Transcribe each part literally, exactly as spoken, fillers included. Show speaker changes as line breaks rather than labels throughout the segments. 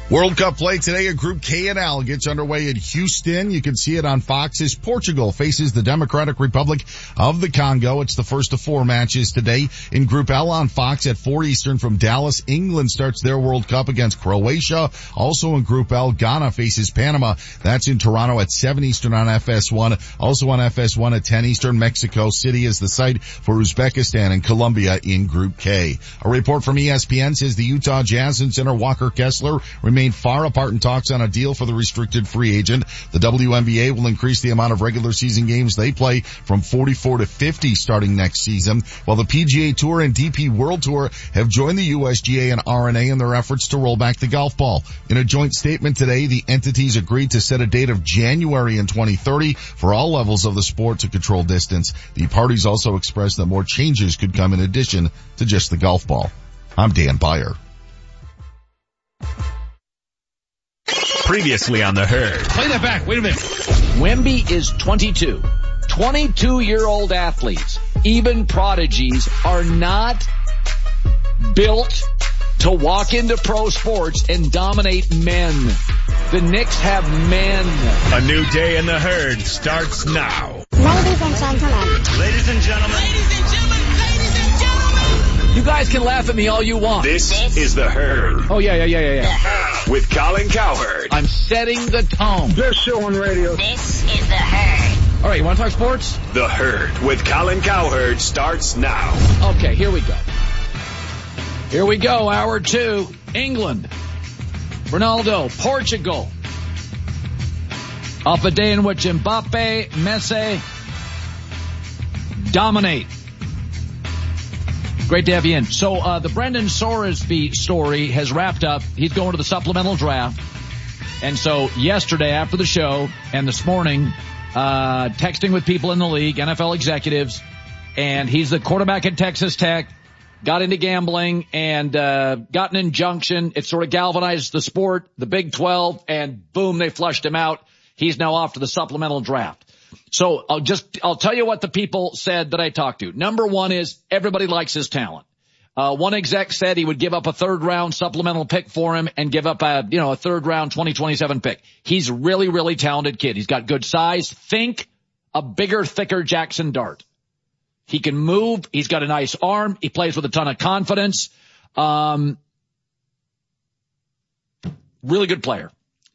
World Cup play today at Group K and L gets underway in Houston. You can see it on Fox as Portugal faces the Democratic Republic of the Congo. It's the first of four matches today in Group L on Fox at four Eastern from Dallas. England starts their World Cup against Croatia. Also in Group L, Ghana faces Panama. That's in Toronto at seven Eastern on F S one. Also on F S one at ten Eastern, Mexico City is the site for Uzbekistan and Colombia in Group K. A report from E S P N says the Utah Jazz and center Walker Kessler remain far apart in talks on a deal for the restricted free agent. The W N B A will increase the amount of regular season games they play from forty-four to fifty starting next season, while the P G A Tour and D P World Tour have joined the U S G A and R N A in their efforts to roll back the golf ball. In a joint statement today, the entities agreed to set a date of January in twenty thirty for all levels of the sport to control distance. The parties also expressed that more changes could come in addition to just the golf ball. I'm Dan Byer.
Previously on The Herd.
Play that back. Wait a minute.
Wemby is twenty-two. twenty-two-year-old athletes, even prodigies, are not built to walk into pro sports and dominate men. The Knicks have men.
A new day in The Herd starts now.
Ladies and gentlemen.
Ladies and gentlemen.
Ladies and gentlemen. Ladies and gentlemen.
You guys can laugh at me all you want.
This, this is The Herd.
Oh, yeah, yeah, yeah, yeah, yeah.
With Colin Cowherd.
I'm setting the tone.
Best show on radio.
This is The Herd.
All right, you want to talk sports?
The Herd with Colin Cowherd starts now.
Okay, here we go. Here we go, hour two. England. Ronaldo, Portugal. Off a day in which Mbappe, Messi dominate. Great to have you in. So, uh, the Brendan Soresby story has wrapped up. He's going to the supplemental draft. And so yesterday after the show and this morning, uh, texting with people in the league, N F L executives, and he's the quarterback at Texas Tech, got into gambling and, uh, got an injunction. It sort of galvanized the sport, the Big twelve, and boom, they flushed him out. He's now off to the supplemental draft. So I'll just, I'll tell you what the people said that I talked to. Number one is everybody likes his talent. Uh, one exec said he would give up a third round supplemental pick for him and give up a, you know, a third round twenty twenty-seven pick. He's a really, really talented kid. He's got good size. Think a bigger, thicker Jackson Dart. He can move. He's got a nice arm. He plays with a ton of confidence. Um, really good player.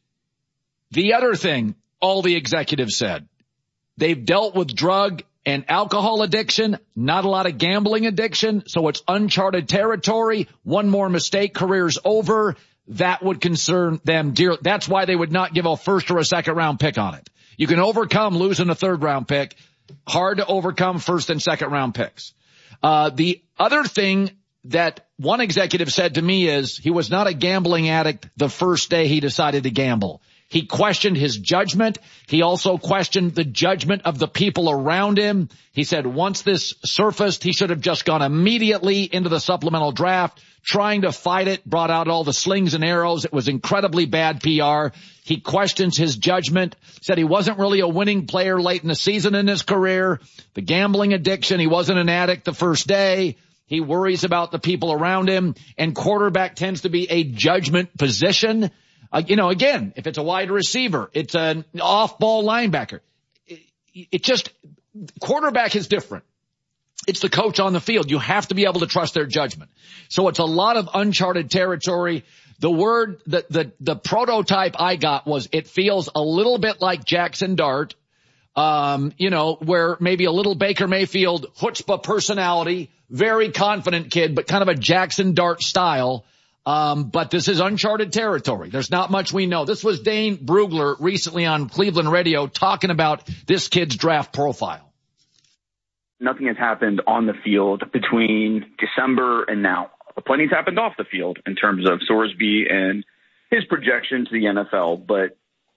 The other thing all the executives said, they've dealt with drug and alcohol addiction, not a lot of gambling addiction, so it's uncharted territory. One more mistake, career's over. That would concern them dearly. That's why they would not give a first or a second round pick on it. You can overcome losing a third round pick. Hard to overcome first and second round picks. Uh, the other thing that one executive said to me is he was not a gambling addict the first day he decided to gamble. He questioned his judgment. He also questioned the judgment of the people around him. He said once this surfaced, he should have just gone immediately into the supplemental draft, trying to fight it, brought out all the slings and arrows. It was incredibly bad P R. He questions his judgment, said he wasn't really a winning player late in the season in his career. The gambling addiction, he wasn't an addict the first day. He worries about the people around him, and quarterback tends to be a judgment position. Uh, you know, again, if it's a wide receiver, it's an off-ball linebacker. It, it just, quarterback is different. It's the coach on the field. You have to be able to trust their judgment. So it's a lot of uncharted territory. The word, the, the, the prototype I got was it feels a little bit like Jackson Dart, um, you know, where maybe a little Baker Mayfield chutzpah personality, very confident kid, but kind of a Jackson Dart style. Um, but this is uncharted territory. There's not much we know. This was Dane Brugler recently on Cleveland radio talking about this kid's draft profile.
Nothing has happened on the field between December and now. Plenty's happened off the field in terms of Soresby and his projection to the N F L. But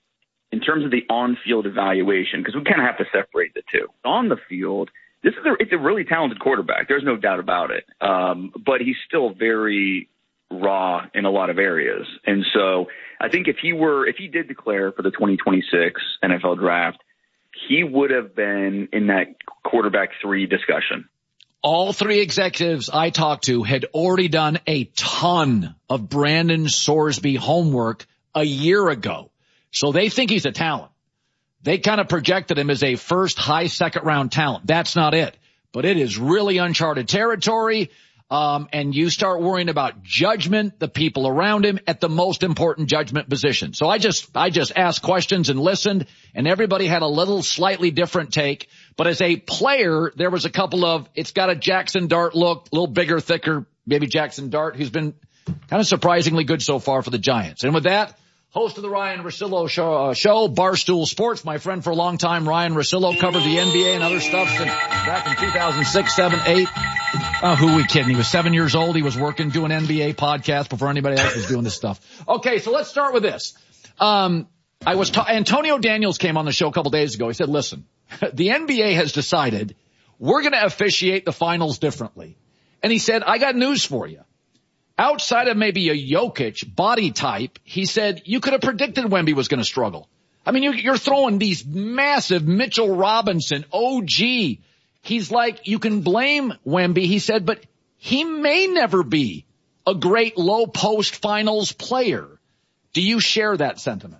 in terms of the on-field evaluation, because we kind of have to separate the two. On the field, this is a, it's a really talented quarterback. There's no doubt about it. Um, but he's still very raw in a lot of areas. And so I think if he were, if he did declare for the twenty twenty-six N F L draft, he would have been in that quarterback three discussion.
all three executives I talked to had already done a ton of Brandon Sorsby homework a year ago. So they think he's a talent. They kind of projected him as a first high second round talent. That's not it, but it is really uncharted territory. Um, and you start worrying about judgment, the people around him at the most important judgment position. So I just, I just asked questions and listened, and everybody had a little slightly different take. But as a player, there was a couple of, it's got a Jackson Dart look, a little bigger, thicker, maybe Jackson Dart, who's been kind of surprisingly good so far for the Giants. And with that, host of the Ryan Russillo show, uh, show, Barstool Sports, my friend for a long time, Ryan Russillo, covered the N B A and other stuff since back in two thousand six, seven, eight. Oh, who are we kidding? He was seven years old. He was working, doing N B A podcast before anybody else was doing this stuff. Okay, so let's start with this. Um, I was ta- Antonio Daniels came on the show a couple days ago. He said, listen, the N B A has decided we're going to officiate the finals differently. And he said, I got news for you. Outside of maybe a Jokic body type, he said, you could have predicted Wemby was going to struggle. I mean, you're throwing these massive Mitchell Robinson, O G. He's like, you can blame Wemby, he said, but he may never be a great low post finals player. Do you share that sentiment?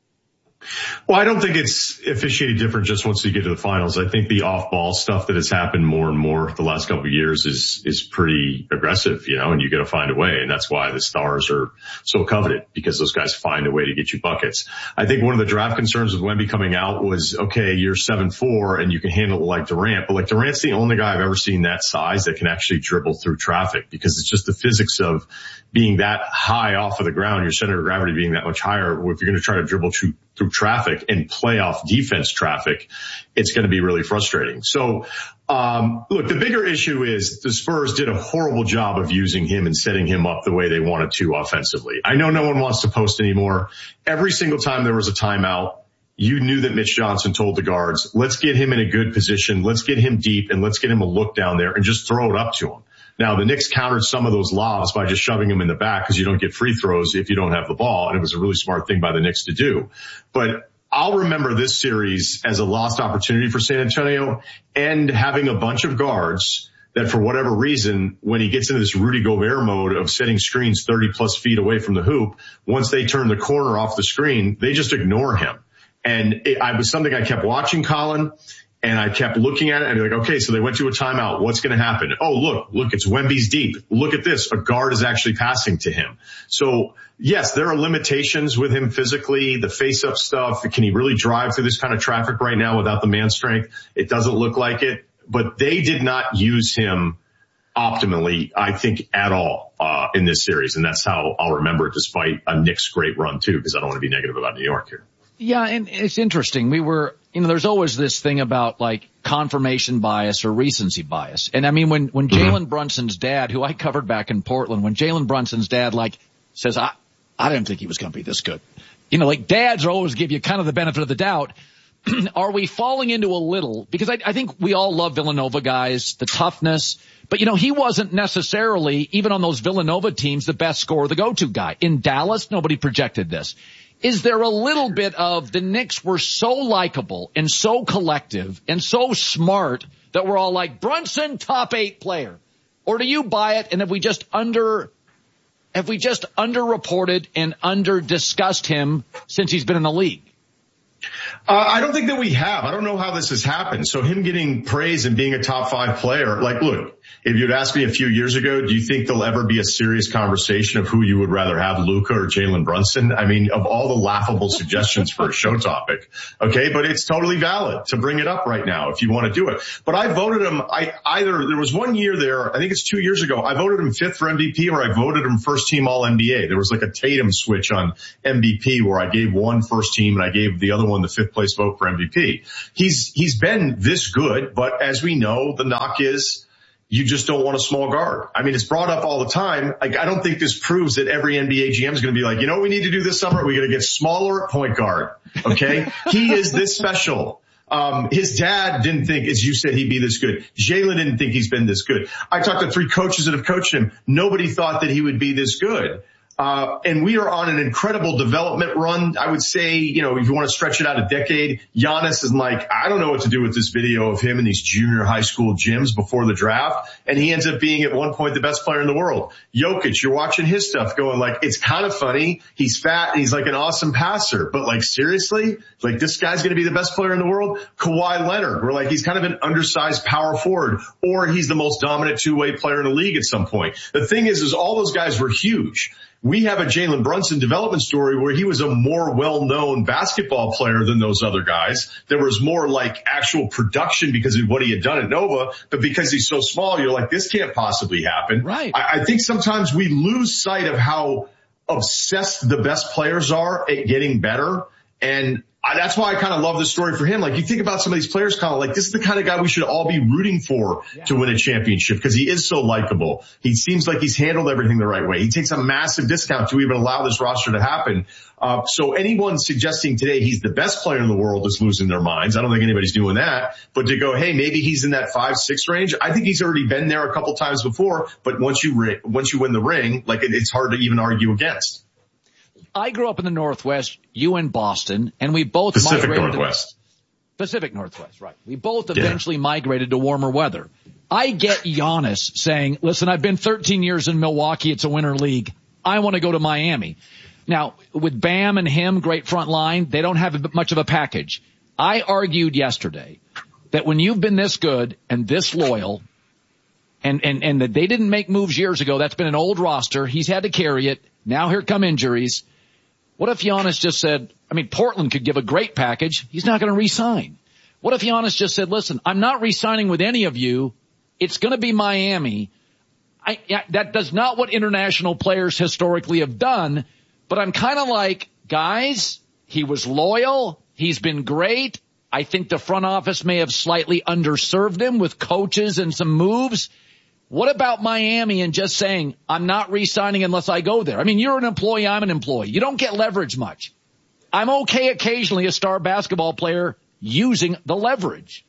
Well, I don't think it's officiated different just once you get to the finals. I think the off-ball stuff that has happened more and more the last couple of years is is pretty aggressive, you know, and you got to find a way. And that's why the stars are so coveted, because those guys find a way to get you buckets. I think one of the draft concerns with Wemby coming out was, okay, you're seven four and you can handle it like Durant. But like Durant's the only guy I've ever seen that size that can actually dribble through traffic, because it's just the physics of being that high off of the ground, your center of gravity being that much higher. If you're going to try to dribble through, through traffic and playoff defense traffic, it's going to be really frustrating. So, um, look, the bigger issue is the Spurs did a horrible job of using him and setting him up the way they wanted to offensively. I know no one wants to post anymore. Every single time there was a timeout, you knew that Mitch Johnson told the guards, let's get him in a good position. Let's get him deep and let's get him a look down there and just throw it up to him. Now, the Knicks countered some of those lobs by just shoving them in the back, because you don't get free throws if you don't have the ball. And it was a really smart thing by the Knicks to do. But I'll remember this series as a lost opportunity for San Antonio, and having a bunch of guards that, for whatever reason, when he gets into this Rudy Gobert mode of setting screens thirty plus feet away from the hoop, once they turn the corner off the screen, they just ignore him. And it I was something I kept watching, Colin. And I kept looking at it and be like, okay, so they went to a timeout. What's going to happen? Oh, look, look, it's Wemby's deep. Look at this. A guard is actually passing to him. So yes, there are limitations with him physically, the face up stuff. Can he really drive through this kind of traffic right now without the man strength? It doesn't look like it, but they did not use him optimally, I think, at all, uh, in this series. And that's how I'll remember it, despite a Knicks great run too, because I don't want to be negative about New York here.
Yeah, and it's interesting. We were, you know, there's always this thing about like confirmation bias or recency bias. And I mean, when, when mm-hmm. Jalen Brunson's dad, who I covered back in Portland, when Jalen Brunson's dad like says, I, I didn't think he was going to be this good. You know, like dads always give you kind of the benefit of the doubt. Are we falling into a little, because I, I think we all love Villanova guys, the toughness, but you know, he wasn't necessarily, even on those Villanova teams, the best scorer, the go-to guy. In Dallas, nobody projected this. Is there a little bit of the Knicks were so likable and so collective and so smart that we're all like, Brunson, top eight player? Or do you buy it, and have we just under, have we just underreported and under discussed him since he's been in the league?
Uh, I don't think that we have. I don't know how this has happened. So him getting praise and being a top five player, like, look, if you'd asked me a few years ago, do you think there'll ever be a serious conversation of who you would rather have, Luka or Jalen Brunson? I mean, of all the laughable suggestions for a show topic, okay, but it's totally valid to bring it up right now if you want to do it. But I voted him, I either, there was one year there, I think it's two years ago, I voted him fifth for M V P, or I voted him first team all N B A. There was like a Tatum switch on M V P where I gave one first team and I gave the other one the fifth place vote for M V P. He's, he's been this good, but as we know, the knock is you just don't want a small guard. I mean, it's brought up all the time. Like, I don't think this proves that every N B A G M is going to be like, you know what we need to do this summer? We're going to get smaller at point guard. Okay. He is this special. Um, his dad didn't think, as you said, he'd be this good. Jalen didn't think he's been this good. I talked to three coaches that have coached him. Nobody thought that he would be this good. Uh, and we are on an incredible development run. I would say, you know, if you want to stretch it out a decade, Giannis is like, I don't know what to do with this video of him in these junior high school gyms before the draft. And he ends up being at one point the best player in the world. Jokic, you're watching his stuff going like, it's kind of funny. He's fat and he's like an awesome passer, but like seriously, like this guy's going to be the best player in the world. Kawhi Leonard, we're like, he's kind of an undersized power forward, or he's the most dominant two-way player in the league at some point. The thing is, is all those guys were huge. We have a Jalen Brunson development story where he was a more well-known basketball player than those other guys. There was more like actual production because of what he had done at Nova, but because he's so small, you're like, this can't possibly happen.
Right.
I, I think sometimes we lose sight of how obsessed the best players are at getting better. And I, that's why I kind of love the story for him. Like you think about some of these players kind of like this is the kind of guy we should all be rooting for yeah. to win a championship because he is so likable. He seems like he's handled everything the right way. He takes a massive discount to even allow this roster to happen. Uh, so anyone suggesting today he's the best player in the world is losing their minds. I don't think anybody's doing that. But to go, hey, maybe he's in that five, six range. I think he's already been there a couple times before. But once you ri- once you win the ring, like it, it's hard to even argue against.
I grew up in the Northwest, you in Boston, and we both
Pacific
migrated
Northwest.
To, Pacific Northwest, right. We both eventually yeah. migrated to warmer weather. I get Giannis saying, listen, I've been thirteen years in Milwaukee. It's a winter league. I want to go to Miami. Now, with Bam and him, great front line, they don't have much of a package. I argued yesterday that when you've been this good and this loyal, and, and, and that they didn't make moves years ago, that's been an old roster. He's had to carry it. Now here come injuries. What if Giannis just said, I mean, Portland could give a great package. He's not going to re-sign. What if Giannis just said, listen, I'm not re-signing with any of you. It's going to be Miami. I, that does not what international players historically have done, but I'm kind of like, guys, he was loyal. He's been great. I think the front office may have slightly underserved him with coaches and some moves. What about Miami and just saying, I'm not re-signing unless I go there? I mean, you're an employee, I'm an employee. You don't get leverage much. I'm okay occasionally, a star basketball player, using the leverage.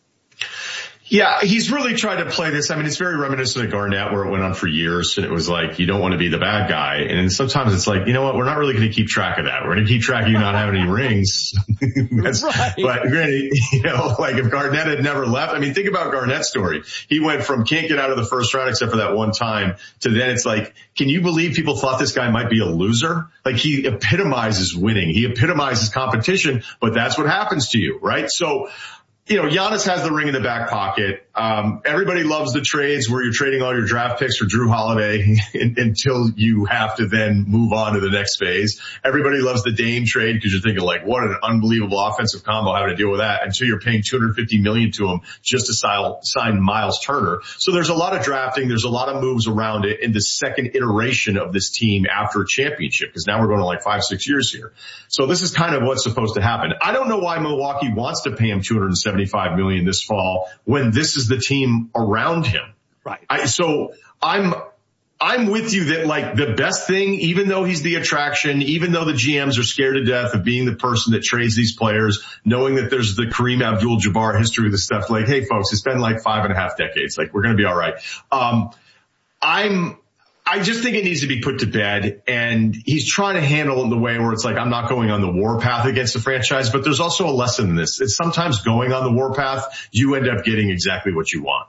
Yeah, he's really tried to play this. I mean, it's very reminiscent of Garnett where it went on for years and it was like, you don't want to be the bad guy. And sometimes it's like, you know what? We're not really going to keep track of that. We're going to keep track of you not having any rings. That's, right. But granted, you know, like if Garnett had never left, I mean, think about Garnett's story. He went from can't get out of the first round except for that one time to then it's like, can you believe people thought this guy might be a loser? Like he epitomizes winning. He epitomizes competition, but that's what happens to you, right? So, you know, Giannis has the ring in the back pocket. Um, everybody loves the trades where you're trading all your draft picks for Drew Holiday until you have to then move on to the next phase. Everybody loves the Dame trade because you're thinking like, what an unbelievable offensive combo having to deal with that until you're paying two hundred fifty million dollars to him just to sign, sign Miles Turner. So there's a lot of drafting. There's a lot of moves around it in the second iteration of this team after a championship because now we're going to like five, six years here. So this is kind of what's supposed to happen. I don't know why Milwaukee wants to pay him two hundred seventy-five million dollars this fall when this is the team around him.
Right.
I, so I'm, I'm with you that like the best thing, even though he's the attraction, even though the G Ms are scared to death of being the person that trades these players, knowing that there's the Kareem Abdul-Jabbar history of this stuff, like, hey folks, it's been like five and a half decades. Like we're going to be all right. Um, I'm, I just think it needs to be put to bed, and he's trying to handle it in the way where it's like, I'm not going on the war path against the franchise, but there's also a lesson in this. It's sometimes going on the war path, you end up getting exactly what you want.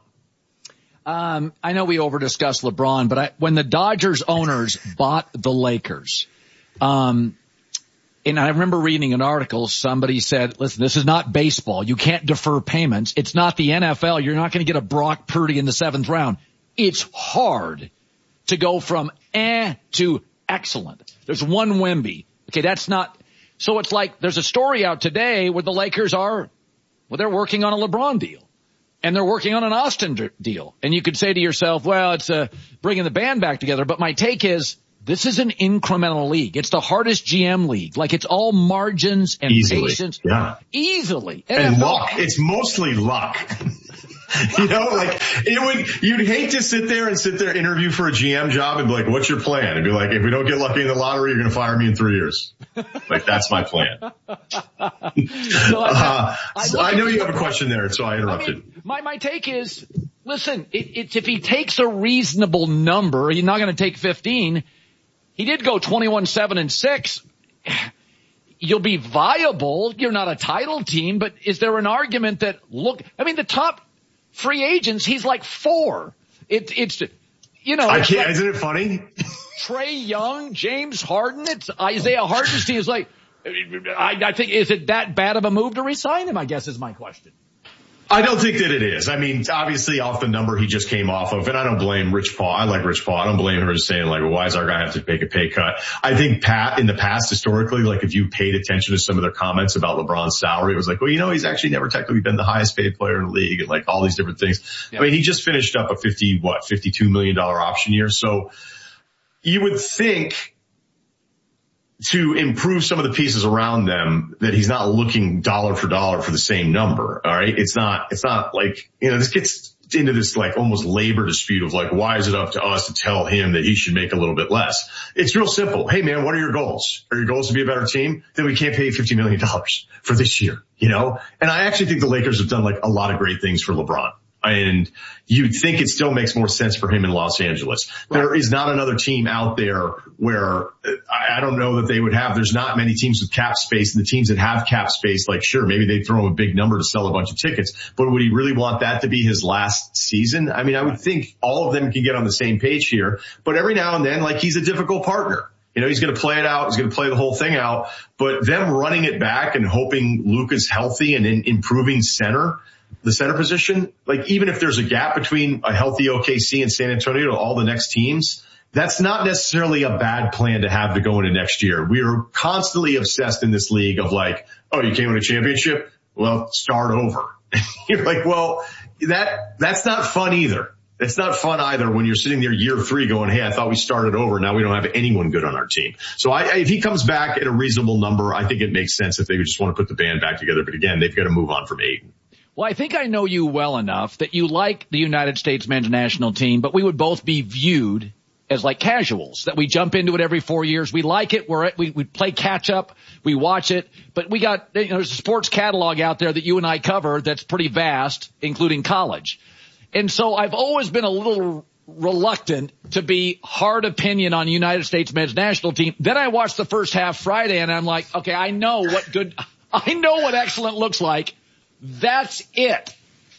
Um, I know we over-discussed LeBron, but I, when the Dodgers owners bought the Lakers, um, and I remember reading an article, somebody said, listen, this is not baseball. You can't defer payments. It's not the N F L. You're not going to get a Brock Purdy in the seventh round. It's hard to go from eh to excellent. There's one Wemby. Okay, that's not, so it's like there's a story out today where the Lakers are, well, they're working on a LeBron deal. And they're working on an Austin deal. And you could say to yourself, well, it's uh, bringing the band back together. But my take is, this is an incremental league. It's the hardest G M league. Like it's all margins and
Easily.
patience.
Yeah.
Easily.
And, and luck. It's mostly luck. You know, like it would, you'd hate to sit there and sit there, interview for a G M job and be like, what's your plan? And be like, if we don't get lucky in the lottery, you're going to fire me in three years. Like that's my plan. so I, uh, I, so I know you have a question there, so I interrupted. I mean,
my, my take is, listen, it, it's if he takes a reasonable number, he's not going to take fifteen. he did go twenty-one, seven, and six. You'll be viable. You're not a title team, but is there an argument that, look, I mean, the top free agents, he's like four. It, it's, you know.
I
it's
can't,
like
isn't it funny?
Trae Young, James Harden, it's Isaiah Harden's team is like, I, I think, is it that bad of a move to resign him, I guess is my question.
I don't think that it is. I mean, obviously off the number he just came off of, and I don't blame Rich Paul. I like Rich Paul. I don't blame him for saying like, well, why does our guy have to take a pay cut? I think Pat, in the past, historically, like if you paid attention to some of their comments about LeBron's salary, it was like, well, you know, he's actually never technically been the highest paid player in the league and like all these different things. Yep. I mean, he just finished up a fifty, what, fifty-two million dollars option year. So you would think to improve some of the pieces around them that he's not looking dollar for dollar for the same number. All right. It's not, it's not like, you know, this gets into this like almost labor dispute of like, why is it up to us to tell him that he should make a little bit less? It's real simple. Hey man, what are your goals? Are your goals to be a better team? Then we can't pay you fifty million dollars for this year, you know? And I actually think the Lakers have done like a lot of great things for LeBron. And you'd think it still makes more sense for him in Los Angeles. Right. There is not another team out there where I don't know that they would have. There's not many teams with cap space, and the teams that have cap space, like sure, maybe they throw him a big number to sell a bunch of tickets, but would he really want that to be his last season? I mean, I would think all of them can get on the same page here, but every now and then, like he's a difficult partner. You know, he's going to play it out. He's going to play the whole thing out, but them running it back and hoping Luka's healthy and in improving center, the center position, like even if there's a gap between a healthy O K C and San Antonio to all the next teams, that's not necessarily a bad plan to have to go into next year. We are constantly obsessed in this league of like, oh, you can't win a championship? Well, start over. You're like, well, that, that's not fun either. It's not fun either when you're sitting there year three going, hey, I thought we started over. Now we don't have anyone good on our team. So I, if he comes back at a reasonable number, I think it makes sense if they would just want to put the band back together. But again, they've got to move on from Ayton.
Well, I think I know you well enough that you like the United States men's national team, but we would both be viewed as like casuals, that we jump into it every four years. We like it. We're at, we, we play catch up. We watch it, but we got, you know, there's a sports catalog out there that you and I cover that's pretty vast, including college. And so I've always been a little reluctant to be hard opinion on United States men's national team. Then I watched the first half Friday and I'm like, okay, I know what good, I know what excellent looks like. That's it.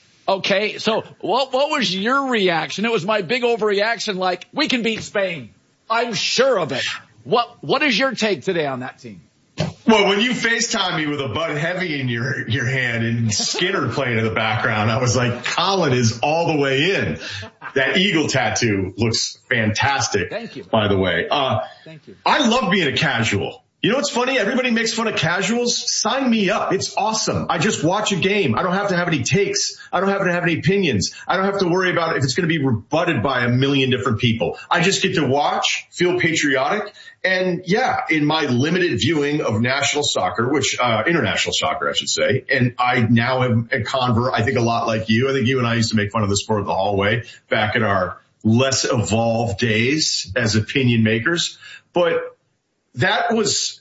Okay, so what what was your reaction? It was my big overreaction, like, we can beat Spain. I'm sure of it. What What is your take today on that team?
Well, when you FaceTime me with a Bud Heavy in your your hand and Skinner playing in the background, I was like, Colin is all the way in. That eagle tattoo looks fantastic.
Thank you.
By the way. Uh,
Thank you.
I love being a casual. You know what's funny? Everybody makes fun of casuals. Sign me up. It's awesome. I just watch a game. I don't have to have any takes. I don't have to have any opinions. I don't have to worry about if it's going to be rebutted by a million different people. I just get to watch, feel patriotic. And yeah, in my limited viewing of national soccer, which, uh, international soccer, I should say. And I now am a convert. I think a lot like you. I think you and I used to make fun of the sport in the hallway back in our less evolved days as opinion makers. But that was,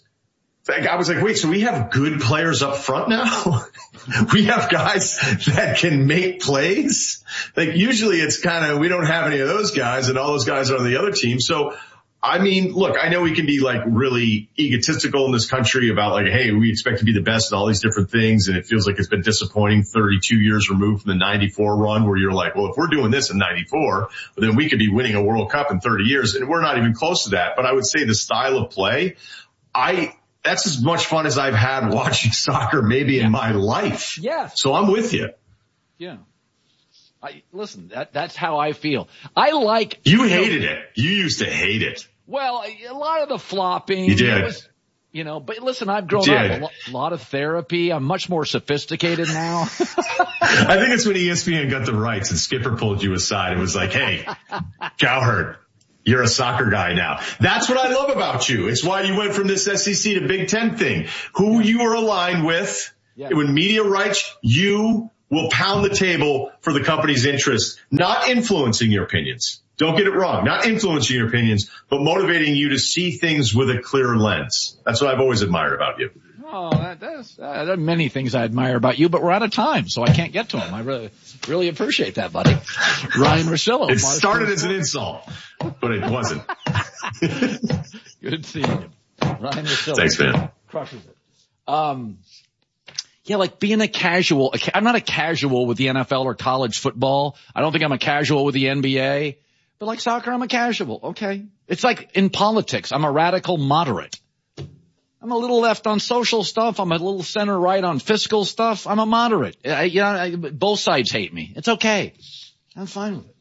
I was like, wait, so we have good players up front now? We have guys that can make plays? Like usually it's kind of, we don't have any of those guys and all those guys are on the other team. So, I mean, look, I know we can be like really egotistical in this country about like, hey, we expect to be the best in all these different things. And it feels like it's been disappointing thirty-two years removed from the ninety-four run where you're like, well, if we're doing this in ninety-four, then we could be winning a World Cup in thirty years. And we're not even close to that. But I would say the style of play, I, that's as much fun as I've had watching soccer maybe yeah. in my life.
Yeah.
So I'm with you.
Yeah. I, listen, that, that's how I feel. I like.
You hated you know, it. You used to hate it.
Well, a lot of the flopping.
You did.
Was, you know, but listen, I've grown up a lo- lot of therapy. I'm much more sophisticated now.
I think it's when E S P N got the rights and Skipper pulled you aside and was like, hey, Cowherd, you're a soccer guy now. That's what I love about you. It's why you went from this S E C to Big Ten thing. Who you are aligned with. Yeah. When media rights, you will pound the table for the company's interest, not influencing your opinions. Don't get it wrong. Not influencing your opinions, but motivating you to see things with a clearer lens. That's what I've always admired about you.
Oh, that, that's, uh, there are many things I admire about you, but we're out of time, so I can't get to them. I really, really appreciate that, buddy. Ryan Russillo.
It started as an insult, but it wasn't.
Good seeing you. Ryan Russillo.
Thanks, man.
Crushes it. Um, yeah, like being a casual. I'm not a casual with the N F L or college football. I don't think I'm a casual with the N B A. But like soccer, I'm a casual. Okay. It's like in politics. I'm a radical moderate. I'm a little left on social stuff. I'm a little center right on fiscal stuff. I'm a moderate. I, you know, I, both sides hate me. It's okay. I'm fine with it.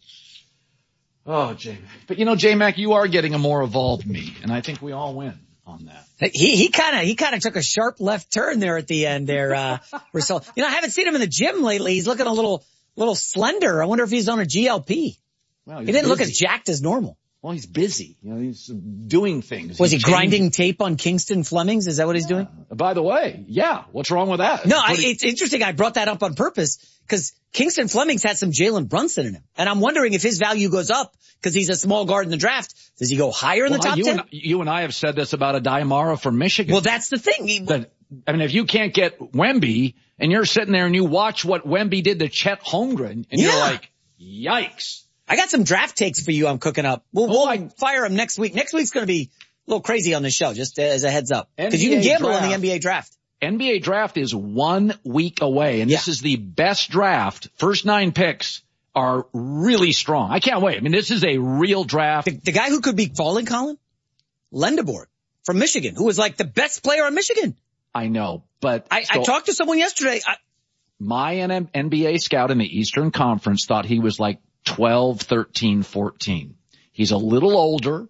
Oh, J-Mac. But you know, J-Mac, you are getting a more evolved me, and I think we all win on that.
He, he kinda, he kinda took a sharp left turn there at the end there, uh, Russell. You know, I haven't seen him in the gym lately. He's looking a little, little slender. I wonder if he's on a G L P.
Well,
he didn't
busy.
look as jacked as normal.
Well, he's busy. You know, he's doing things.
Was
he's
he grinding tape on Kingston Flemings? Is that what he's
yeah.
doing?
By the way, yeah. What's wrong with that?
No, I,
he-
it's interesting. I brought that up on purpose because Kingston Flemings had some Jalen Brunson in him. And I'm wondering if his value goes up because he's a small guard in the draft. Does he go higher in
well,
the top
you
ten?
And, you and I have said this about Adai Mara from Michigan.
Well, that's the thing. He,
that, I mean, if you can't get Wemby and you're sitting there and you watch what Wemby did to Chet Holmgren and
yeah.
you're like, yikes.
I got some draft takes for you I'm cooking up. We'll,
Oh,
we'll
I-
fire them next week. Next week's going to be a little crazy on the show, just as a heads up. Because you can gamble
draft.
on the N B A draft.
N B A draft is one week away, and
Yeah.
this is the best draft. First nine picks are really strong. I can't wait. I mean, this is a real draft.
The, the guy who could be falling, Colin? Lendabort from Michigan, who was like the best player on Michigan.
I know, but
I,
so
I talked to someone yesterday. I,
my N B A scout in the Eastern Conference thought he was like twelve, thirteen, fourteen. He's a little older.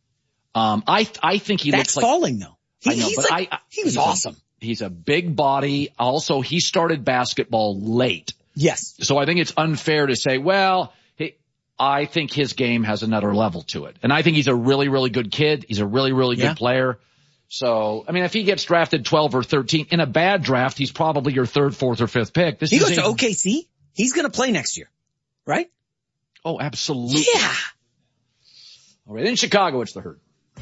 Um, I, I think he
that's
looks like,
falling though. He,
I know,
he's
but
like,
I, I,
he was
he's
awesome.
A, he's a big body. Also, he started basketball late.
Yes.
So I think it's unfair to say, well, he, I think his game has another level to it. And I think he's a really, really good kid. He's a really, really good
Yeah.
player. So, I mean, if he gets drafted twelve or thirteen in a bad draft, he's probably your third, fourth, or fifth pick. This
He
is
goes
a,
to O K C. He's going to play next year, right?
Oh, absolutely.
Yeah.
All right. In Chicago, it's the Herd.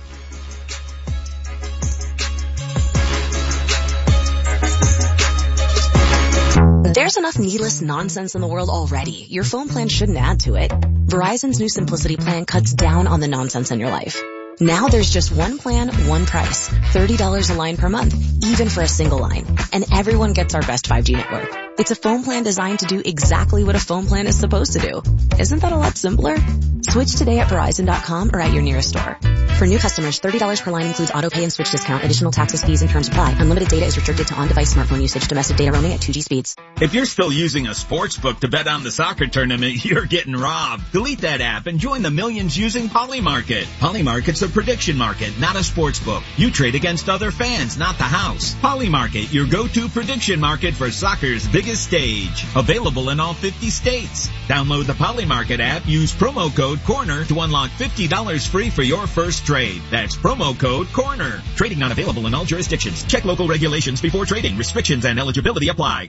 There's enough needless nonsense in the world already. Your phone plan shouldn't add to it. Verizon's new Simplicity plan cuts down on the nonsense in your life. Now there's just one plan, one price. thirty dollars a line per month, even for a single line. And everyone gets our best five G network. It's a phone plan designed to do exactly what a phone plan is supposed to do. Isn't that a lot simpler? Switch today at Verizon dot com or at your nearest store. For new customers, thirty dollars per line includes auto pay and switch discount. Additional taxes, fees, and terms apply. Unlimited data is restricted to on-device smartphone usage. Domestic data roaming at two G speeds.
If you're still using a sports book to bet on the soccer tournament, you're getting robbed. Delete that app and join the millions using Polymarket. Polymarket's a prediction market, not a sports book. You trade against other fans, not the house. Polymarket, your go-to prediction market for soccer's biggest stage. Available in all fifty states. Download the Polymarket app, use promo code CORNER to unlock fifty dollars free for your first trade. That's promo code CORNER. Trading not available in all jurisdictions. Check local regulations before trading. Restrictions and eligibility apply.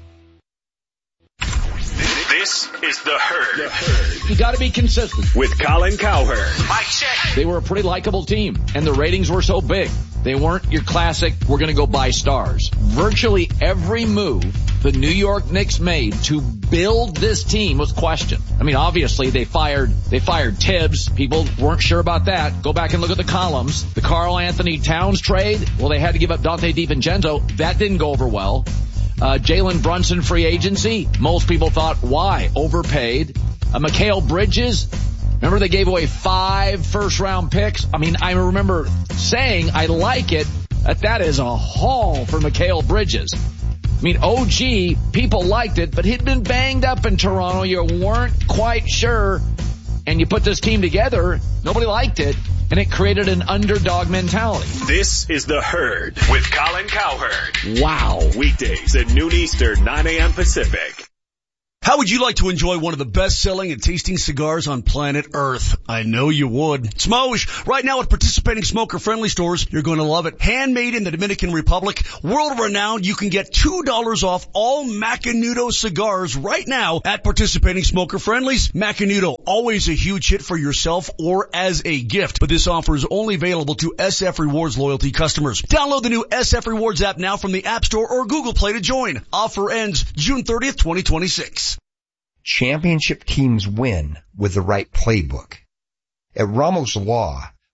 This is The Herd. The Herd.
You gotta be consistent.
With Colin Cowherd.
Mic check.
They were a pretty likable team, and the ratings were so big. They weren't your classic, we're gonna go buy stars. Virtually every move the New York Knicks made to build this team was questioned. I mean, obviously they fired, they fired Tibbs. People weren't sure about that. Go back and look at the columns. The Karl Anthony Towns trade, well, they had to give up Dante DiVincenzo. That didn't go over well. Uh, Jalen Brunson free agency. Most people thought, why? Overpaid. Uh, Mikal Bridges. Remember they gave away five first round picks? I mean, I remember saying I like it. That that is a haul for Mikal Bridges. I mean, O G, people liked it, but he'd been banged up in Toronto. You weren't quite sure. And you put this team together, nobody liked it, and it created an underdog mentality.
This is The Herd with Colin Cowherd.
Wow.
Weekdays at noon Eastern, nine a.m. Pacific.
How would you like to enjoy one of the best-selling and tasting cigars on planet Earth? I know you would. Smosh! Right now at participating smoker-friendly stores, you're going to love it. Handmade in the Dominican Republic, world-renowned, you can get two dollars off all Macanudo cigars right now at participating smoker-friendlies. Macanudo, always a huge hit for yourself or as a gift, but this offer is only available to S F Rewards loyalty customers. Download the new S F Rewards app now from the App Store or Google Play to join. Offer ends June thirtieth, twenty twenty-six.
Championship teams win with the right playbook. At Ramos Law,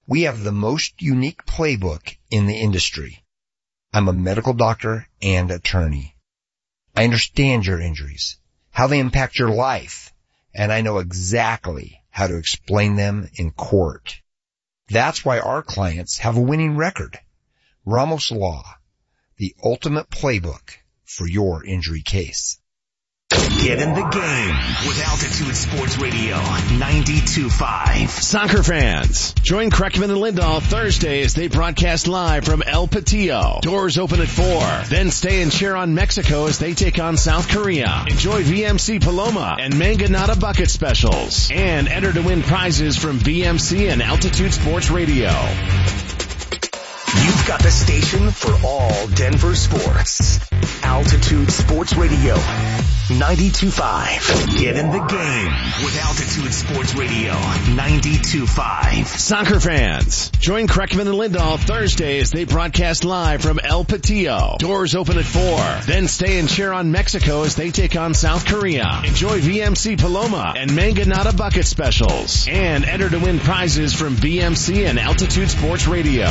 We have the most unique playbook in the industry. I'm a medical doctor and attorney. I understand your injuries, how they impact your life, and I know exactly how to explain them in court. That's why our clients have a winning record. Ramos Law, the ultimate playbook for your injury case.
Get in the game with Altitude Sports Radio ninety-two point five.
Soccer fans, join Kreckman and Lindahl Thursday as they broadcast live from El Patillo. Doors open at four. Then stay and cheer on Mexico as they take on South Korea. Enjoy V M C Paloma and Manganata bucket specials. And enter to win prizes from V M C and Altitude Sports Radio.
You've got the station for all Denver sports. Altitude Sports Radio ninety-two point five. Get in the game with Altitude Sports Radio ninety-two point five.
Soccer fans, join Kreckman and Lindahl Thursday as they broadcast live from El Patillo. Doors open at four. Then stay and cheer on Mexico as they take on South Korea. Enjoy V M C Paloma and Manganata bucket specials. And enter to win prizes from V M C and Altitude Sports Radio.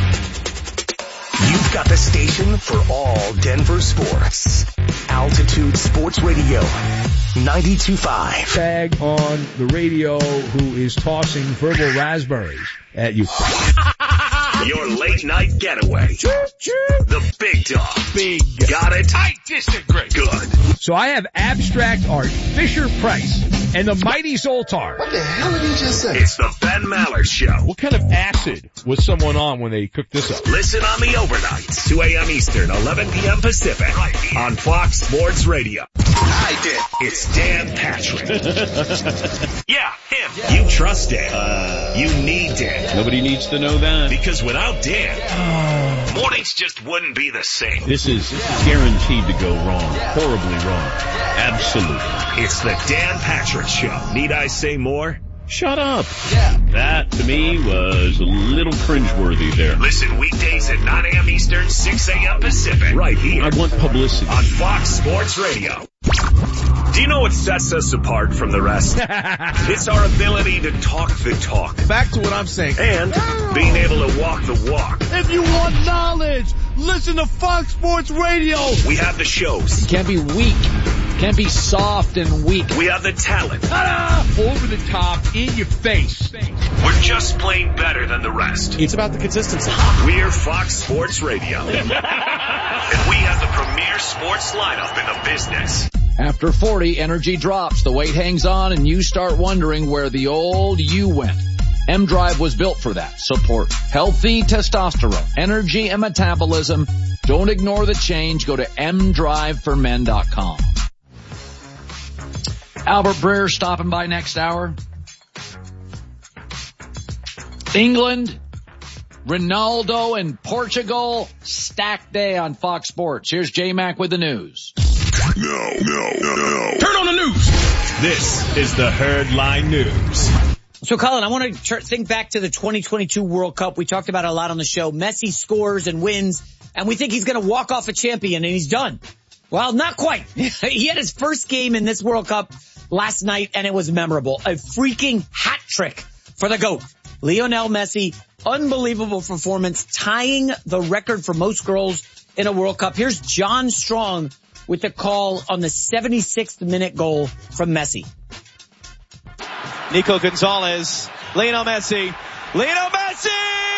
You've got the station for all Denver sports. Altitude Sports Radio ninety-two point five.
Tag on the radio who is tossing verbal raspberries at you.
Your late night getaway. The big dog. Big. Got it? I disagree. Good.
So I have abstract art, Fisher Price, and the Mighty Zoltar.
What the hell did he just say? It's the Ben Maller Show.
What kind of acid was someone on when they cooked this up?
Listen on the overnights, two a.m. Eastern, eleven p.m. Pacific, right here on Fox Sports Radio. I did. It's Dan Patrick. Yeah, him. Yeah. You trust Dan. Uh, you need Dan.
Nobody needs to know that.
Because without Dan, oh. mornings just wouldn't be the same.
This is guaranteed to go wrong. Horribly wrong. Absolutely.
It's the Dan Patrick Show. Need I say more?
Shut up. Yeah. That, to me, was a little cringeworthy there.
Listen weekdays at nine a.m. Eastern, six a.m. Pacific. Right here.
I want publicity.
On Fox Sports Radio. Do you know what sets us apart from the rest? It's our ability to talk the talk.
Back to what I'm saying.
And being able to walk the walk.
If you want knowledge, listen to Fox Sports Radio.
We have the shows.
You can't be weak. Can't be soft and weak.
We have the talent.
Ta-da! Over the top, in your face.
We're just plain better than the rest.
It's about the consistency.
We're Fox Sports Radio. And we have the premier sports lineup in the business.
After forty, energy drops, the weight hangs on, and you start wondering where the old you went. M-Drive was built for that. Support healthy testosterone, energy, and metabolism. Don't ignore the change. Go to m drive for men dot com. Albert Breer stopping by next hour. England, Ronaldo, and Portugal. Stacked day on Fox Sports. Here's J-Mac with the news.
No, no, no, no.
Turn on the news.
This is the Herdline News.
So, Colin, I want to think back to the twenty twenty-two World Cup. We talked about it a lot on the show. Messi scores and wins, and we think he's going to walk off a champion, and he's done. Well, not quite. He had his first game in this World Cup last night, and it was memorable. A freaking hat trick for the GOAT. Lionel Messi, unbelievable performance, tying the record for most goals in a World Cup. Here's John Strong with the call on the seventy-sixth minute goal from Messi.
Nico Gonzalez, Lionel Messi, Lionel Messi!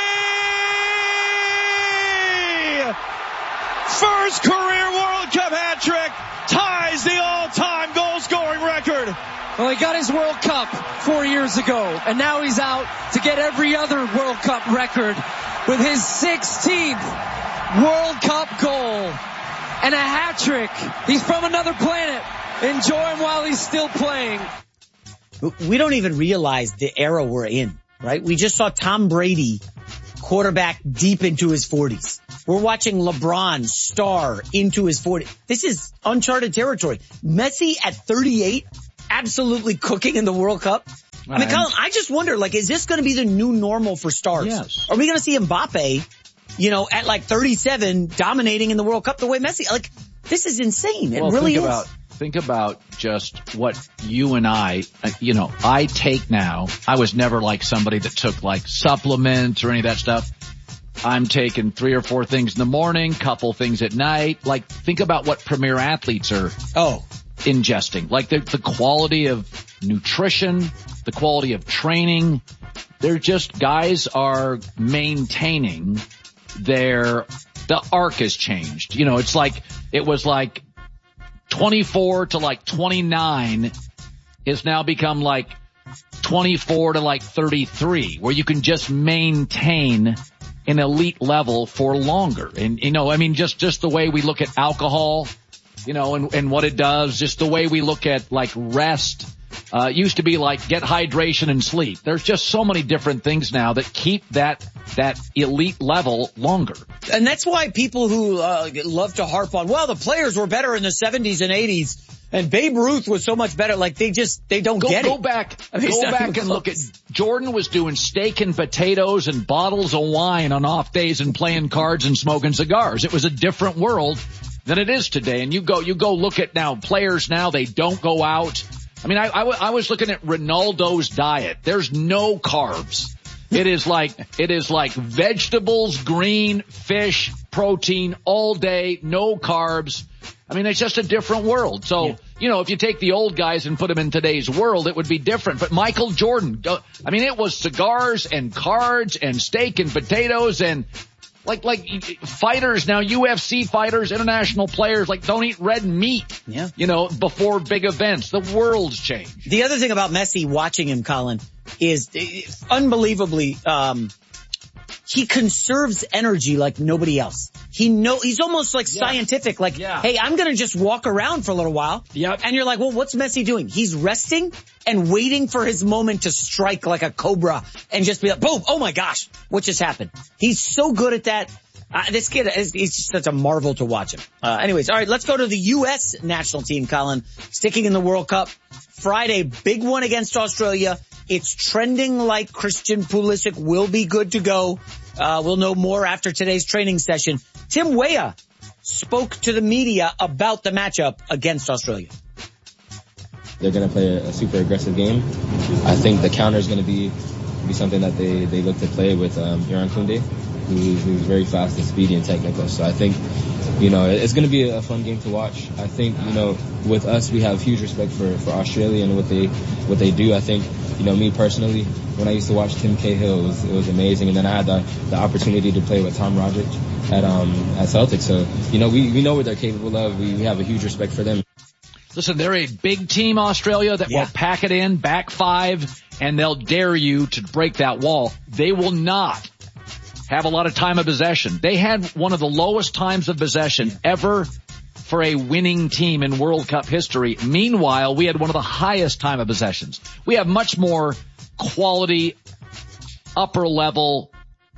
First career World Cup hat trick, ties the all-time goal scoring record.
Well, he got his World Cup four years ago, and now he's out to get every other World Cup record with his sixteenth World Cup goal and a hat trick. He's from another planet. Enjoy him while he's still playing.
We don't even realize the era we're in, right? We just saw Tom Brady, quarterback deep into his forties. We're watching LeBron star into his forties. This is uncharted territory. Messi at thirty-eight, absolutely cooking in the World Cup. I mean, Colin, I just wonder, like, is this going to be the new normal for stars?
Yes.
Are we going to see Mbappe, you know, at like thirty-seven dominating in the World Cup the way Messi, like, this is insane. It
well,
really
think
is.
About, think about just what you and I, you know, I take now. I was never like somebody that took like supplements or any of that stuff. I'm taking three or four things in the morning, couple things at night. Like, think about what premier athletes are
oh
ingesting. Like the, the quality of nutrition, the quality of training. They're just, guys are maintaining their, the arc has changed. You know, it's like, it was like twenty-four to like twenty-nine has now become like twenty-four to like thirty-three, where you can just maintain an elite level for longer. And, you know, I mean, just, just the way we look at alcohol, you know, and, and what it does, just the way we look at like rest. Uh, it used to be like get hydration and sleep. There's just so many different things now that keep that, that elite level longer.
And that's why people who, uh, love to harp on, well, the players were better in the seventies and eighties and Babe Ruth was so much better. Like they just, they don't
go,
get
go
it.
Back,
I mean,
go back and look at, Jordan was doing steak and potatoes and bottles of wine on off days and playing cards and smoking cigars. It was a different world than it is today. And you go, you go look at now players now, they don't go out. I mean, I, I, I was looking at Ronaldo's diet. There's no carbs. It is like, it is like vegetables, green, fish, protein all day, no carbs. I mean, it's just a different world. So, yeah. You know, if you take the old guys and put them in today's world, it would be different. But Michael Jordan, I mean, it was cigars and cards and steak and potatoes and Like, like fighters now, U F C fighters, international players, like don't eat red meat,
yeah.
you know, before big events. The world's changed.
The other thing about Messi, watching him, Colin, is unbelievably, um, he conserves energy like nobody else. He know, he's almost like yeah. scientific, like,
yeah.
hey, I'm gonna just walk around for a little while.
Yep.
And you're like, well, what's Messi doing? He's resting and waiting for his moment to strike like a cobra and just be like, boom, oh my gosh, what just happened? He's so good at that. Uh, this kid is, he's just such a marvel to watch him. Uh, anyways, all right, let's go to the U S national team, Colin. Sticking in the World Cup. Friday, big one against Australia. It's trending like Christian Pulisic will be good to go. Uh, we'll know more after today's training session. Tim Weah spoke to the media about the matchup against Australia.
They're going to play a, a super aggressive game. I think the counter is going to be be something that they, they look to play with um, Iran Koundé, who, who's very fast and speedy and technical. So I think, you know, it's going to be a fun game to watch. I think, you know, with us, we have huge respect for, for Australia and what they what they do. I think, you know, me personally, when I used to watch Tim Cahill, it was, it was amazing. And then I had the, the opportunity to play with Tom Roderick at um at Celtic. So, you know, we, we know what they're capable of. We, we have a huge respect for them.
Listen, they're a big team, Australia, that yeah. will pack it in, back five, and they'll dare you to break that wall. They will not have a lot of time of possession. They had one of the lowest times of possession ever for a winning team in World Cup history. Meanwhile, we had one of the highest time of possessions. We have much more quality, upper level,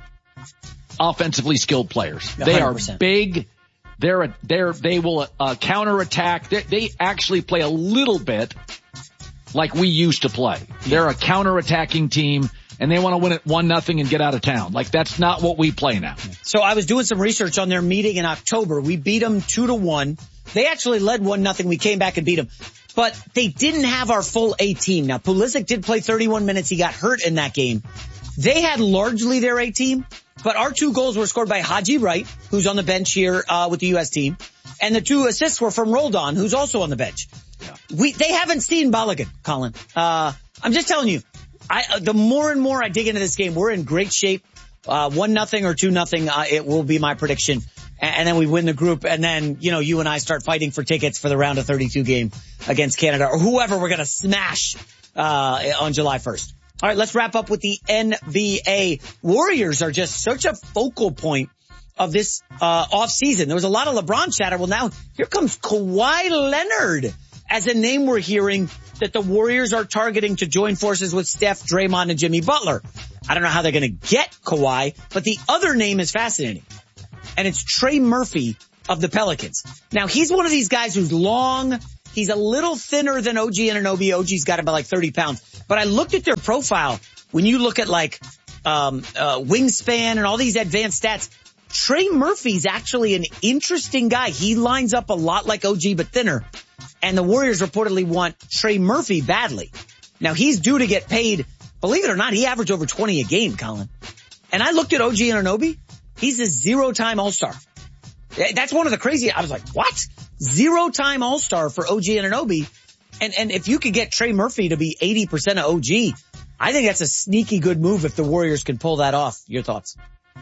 offensively skilled players. one hundred percent. They are big. They're, a, they're, they will, uh, counterattack. They, they actually play a little bit like we used to play. They're a counterattacking team and they want to win it one nothing and get out of town. Like that's not what we play now.
So I was doing some research on their meeting in October. We beat them two to one. They actually led one nothing. We came back and beat them. But they didn't have our full A team. Now Pulisic did play thirty-one minutes. He got hurt in that game. They had largely their A team. But our two goals were scored by Haji Wright, who's on the bench here uh with the U S team, and the two assists were from Roldan, who's also on the bench. Yeah. We they haven't seen Balogun, Colin. Uh I'm just telling you, I uh, the more and more I dig into this game, we're in great shape. Uh one nothing or two nothing, uh, it will be my prediction. And, and then we win the group, and then you know you and I start fighting for tickets for the round of thirty-two game against Canada or whoever we're gonna smash uh on July first. All right, let's wrap up with the N B A. Warriors are just such a focal point of this uh off season. There was a lot of LeBron chatter. Well, now here comes Kawhi Leonard as a name we're hearing that the Warriors are targeting to join forces with Steph, Draymond, and Jimmy Butler. I don't know how they're going to get Kawhi, but the other name is fascinating, and it's Trey Murphy of the Pelicans. Now, he's one of these guys who's long. He's a little thinner than O G Anunoby. O G's got about like thirty pounds. But I looked at their profile. When you look at like, um, uh, wingspan and all these advanced stats, Trey Murphy's actually an interesting guy. He lines up a lot like O G, but thinner. And the Warriors reportedly want Trey Murphy badly. Now he's due to get paid. Believe it or not, he averaged over twenty a game, Colin. And I looked at O G Anunoby. He's a zero-time All-Star. That's one of the crazy. I was like, what? Zero-time All-Star for O G Anunoby. And, and if you could get Trey Murphy to be eighty percent of O G, I think that's a sneaky good move if the Warriors can pull that off. Your thoughts?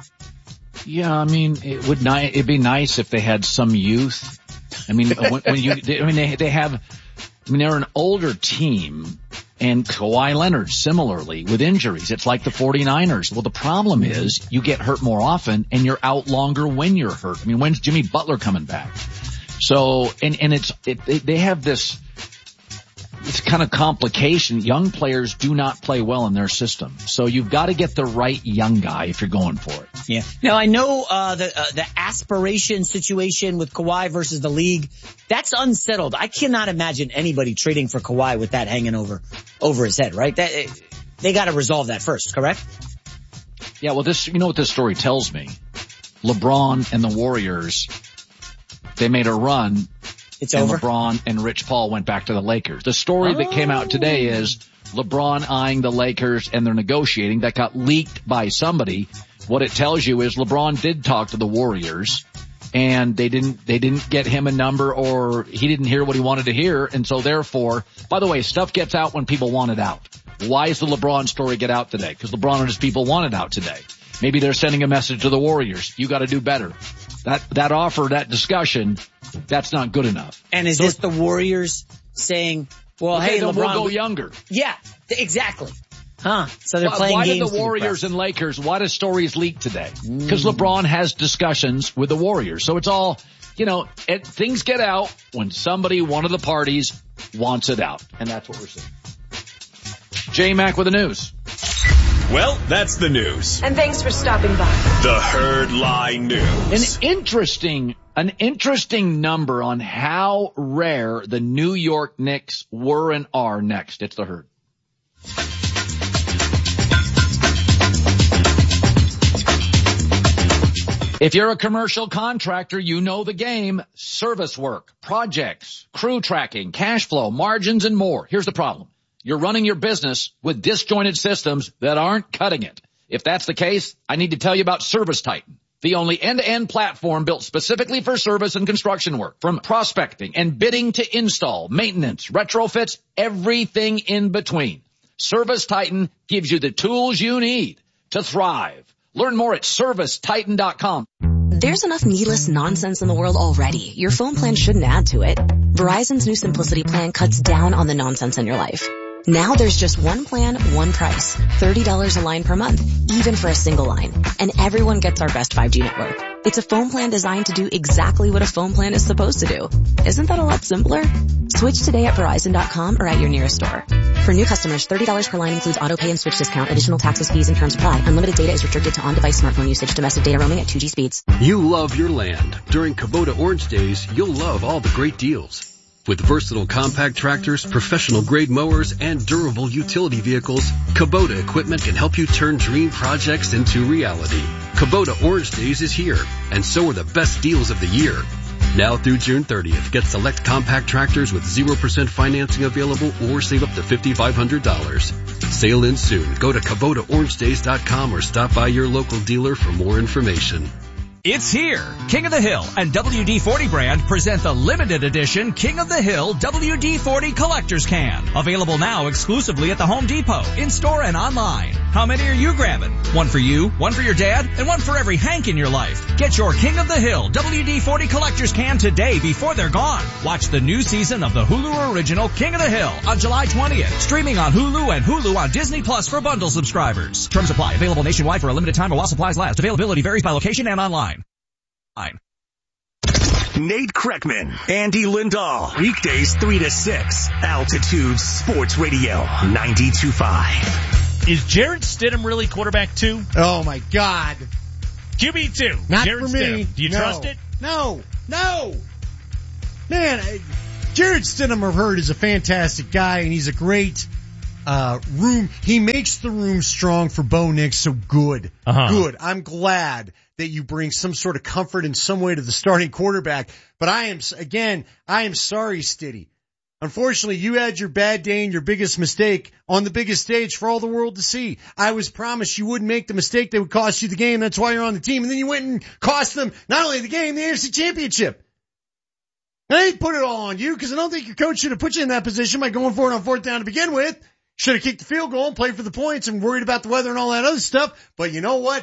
Yeah, I mean, it would ni- it'd be nice if they had some youth. I mean, when, when you, I mean, they, they have, I mean, they're an older team, and Kawhi Leonard similarly with injuries. It's like the 49ers. Well, the problem is you get hurt more often and you're out longer when you're hurt. I mean, when's Jimmy Butler coming back? So, and, and it's, it, they have this, it's kind of complication. Young players do not play well in their system. So you've got to get the right young guy if you're going for it.
Yeah. Now I know, uh, the, uh, the aspiration situation with Kawhi versus the league, that's unsettled. I cannot imagine anybody trading for Kawhi with that hanging over, over his head, right? That, they got to resolve that first, correct?
Yeah. Well, this, you know what this story tells me? LeBron and the Warriors, they made a run.
It's
and
over.
LeBron and Rich Paul went back to the Lakers. The story oh. that came out today is LeBron eyeing the Lakers and they're negotiating. That got leaked by somebody. What it tells you is LeBron did talk to the Warriors and they didn't, they didn't get him a number, or he didn't hear what he wanted to hear. And so therefore, by the way, stuff gets out when people want it out. Why is the LeBron story get out today? Because LeBron and his people want it out today. Maybe they're sending a message to the Warriors. You got to do better. That, that offer, that discussion, that's not good enough.
And is so, this the Warriors saying, well,
well
hey,
LeBron,
we'll
go younger.
Yeah, exactly. Huh. So they're
why,
playing
why
games.
Why did the Warriors and Lakers, why does stories leak today? Because mm. LeBron has discussions with the Warriors. So it's all, you know, it, things get out when somebody, one of the parties, wants it out. And that's what we're seeing. J-Mac with the news.
Well, that's the news.
And thanks for stopping by.
The Herd Lie News.
An interesting, an interesting number on how rare the New York Knicks were and are next. It's the Herd. If you're a commercial contractor, you know the game. Service work, projects, crew tracking, cash flow, margins, and more. Here's the problem. You're running your business with disjointed systems that aren't cutting it. If that's the case, I need to tell you about Service Titan, the only end-to-end platform built specifically for service and construction work. From prospecting and bidding to install, maintenance, retrofits, everything in between. Service Titan gives you the tools you need to thrive. Learn more at service titan dot com.
There's enough needless nonsense in the world already. Your phone plan shouldn't add to it. Verizon's new Simplicity plan cuts down on the nonsense in your life. Now there's just one plan, one price. thirty dollars a line per month, even for a single line. And everyone gets our best five G network. It's a phone plan designed to do exactly what a phone plan is supposed to do. Isn't that a lot simpler? Switch today at Verizon dot com or at your nearest store. For new customers, thirty dollars per line includes auto pay and switch discount. Additional taxes, fees, and terms apply. Unlimited data is restricted to on-device smartphone usage. Domestic data roaming at two G speeds.
You love your land. During Kubota Orange Days, you'll love all the great deals. With versatile compact tractors, professional-grade mowers, and durable utility vehicles, Kubota equipment can help you turn dream projects into reality. Kubota Orange Days is here, and so are the best deals of the year. Now through June thirtieth, get select compact tractors with zero percent financing available or save up to five thousand five hundred dollars. Sale ends soon. Go to Kubota Orange Days dot com or stop by your local dealer for more information.
It's here. King of the Hill and W D forty brand present the limited edition King of the Hill W D forty Collector's Can. Available now exclusively at the Home Depot, in-store and online. How many are you grabbing? One for you, one for your dad, and one for every Hank in your life. Get your King of the Hill W D forty Collector's Can today before they're gone. Watch the new season of the Hulu original King of the Hill on July twentieth. Streaming on Hulu and Hulu on Disney Plus for bundle subscribers. Terms apply. Available nationwide for a limited time or while supplies last. Availability varies by location and online.
Nate Kreckman, Andy Lindahl, weekdays three to six, Altitude Sports Radio, ninety-two point five.
Is Jarrett Stidham really quarterback two?
Oh my God.
Q B two.
Not
Jarrett
for me.
Stidham. Do you
no.
trust it?
No. No. Man, I, Jarrett Stidham, I've heard, is a fantastic guy, and he's a great uh room. He makes the room strong for Bo Nix, so good. Uh-huh. Good. I'm glad that you bring some sort of comfort in some way to the starting quarterback. But I am, again, I am sorry, Stiddy. Unfortunately, you had your bad day and your biggest mistake on the biggest stage for all the world to see. I was promised you wouldn't make the mistake that would cost you the game. That's why you're on the team. And then you went and cost them not only the game, the A F C Championship. I didn't put it all on you because I don't think your coach should have put you in that position by going for it on fourth down to begin with. Should have kicked the field goal and played for the points and worried about the weather and all that other stuff. But you know what?